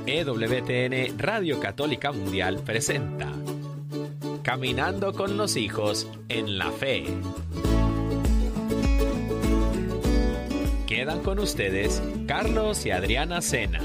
EWTN Radio Católica Mundial presenta Caminando con los hijos en la fe. Quedan con ustedes Carlos y Adriana Sena.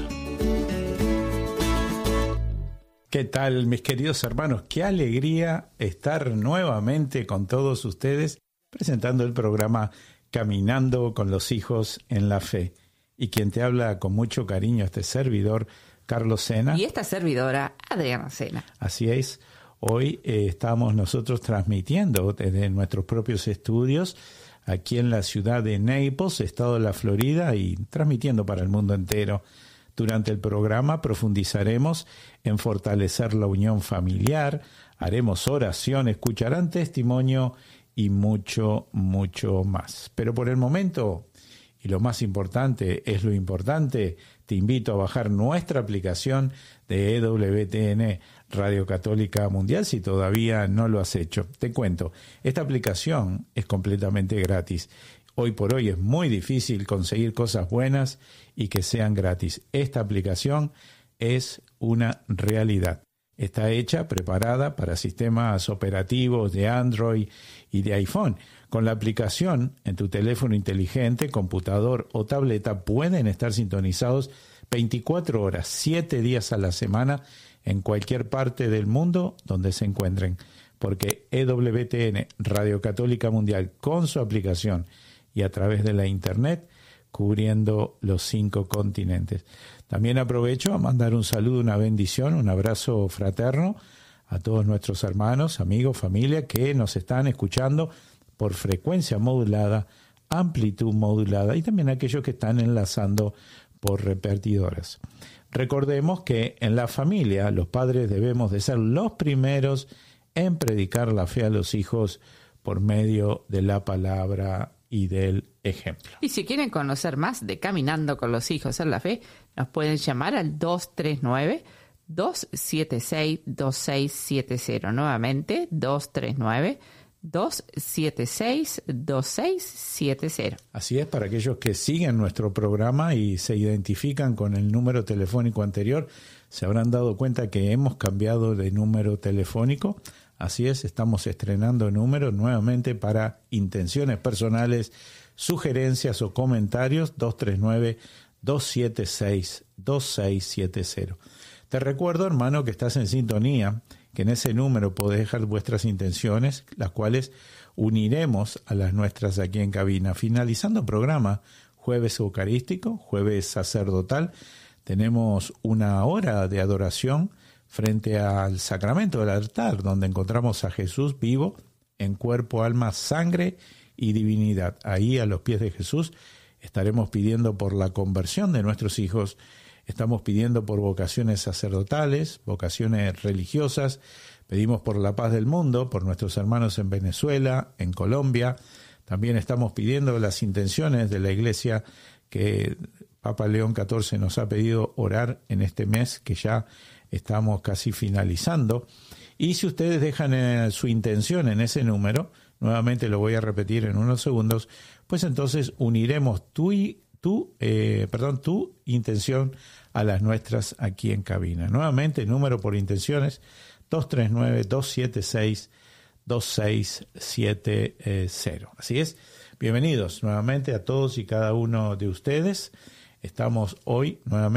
¿Qué tal, mis queridos hermanos? Qué alegría estar nuevamente con todos ustedes presentando el programa Caminando con los hijos en la fe. Y quien te habla con mucho cariño, este servidor, Carlos Sena. Y esta servidora, Adriana Sena. Así es. Hoy estamos nosotros transmitiendo desde nuestros propios estudios aquí en la ciudad de Naples, estado de la Florida, y transmitiendo para el mundo entero. Durante el programa profundizaremos en fortalecer la unión familiar, haremos oración, escucharán testimonio y mucho, mucho más. Pero por el momento, y lo más importante es lo importante, te invito a bajar nuestra aplicación de EWTN Radio Católica Mundial si todavía no lo has hecho. Te cuento, esta aplicación es completamente gratis. Hoy por hoy es muy difícil conseguir cosas buenas y que sean gratis. Esta aplicación es una realidad. Está hecha, preparada para sistemas operativos de Android y de iPhone. Con la aplicación en tu teléfono inteligente, computador o tableta pueden estar sintonizados 24 horas, 7 días a la semana en cualquier parte del mundo donde se encuentren. Porque EWTN Radio Católica Mundial con su aplicación y a través de la internet cubriendo los 5 continentes. También aprovecho a mandar un saludo, una bendición, un abrazo fraterno a todos nuestros hermanos, amigos, familia que nos están escuchando por frecuencia modulada, amplitud modulada y también aquellos que están enlazando por repetidoras. Recordemos que en la familia los padres debemos de ser los primeros en predicar la fe a los hijos por medio de la palabra y del ejemplo. Y si quieren conocer más de Caminando con los hijos en la fe, nos pueden llamar al 239-276-2670. Nuevamente, 239-276-2670. Así es, para aquellos que siguen nuestro programa y se identifican con el número telefónico anterior, se habrán dado cuenta que hemos cambiado de número telefónico. Así es, estamos estrenando números nuevamente para intenciones personales, sugerencias o comentarios, 239-276-2670. Te recuerdo, hermano, que estás en sintonía, que en ese número podés dejar vuestras intenciones, las cuales uniremos a las nuestras aquí en cabina. Finalizando el programa, jueves eucarístico, jueves sacerdotal, tenemos una hora de adoración frente al sacramento del altar, donde encontramos a Jesús vivo en cuerpo, alma, sangre y divinidad. Ahí, a los pies de Jesús, estaremos pidiendo por la conversión de nuestros hijos, estamos pidiendo por vocaciones sacerdotales, vocaciones religiosas, pedimos por la paz del mundo, por nuestros hermanos en Venezuela, en Colombia. También estamos pidiendo las intenciones de la Iglesia que Papa León XIV nos ha pedido orar en este mes que ya estamos casi finalizando. Y si ustedes dejan su intención en ese número, nuevamente lo voy a repetir en unos segundos, pues entonces uniremos tu intención a las nuestras aquí en cabina. Nuevamente, número por intenciones, 239-276-2670. Así es, bienvenidos nuevamente a todos y cada uno de ustedes. Estamos hoy nuevamente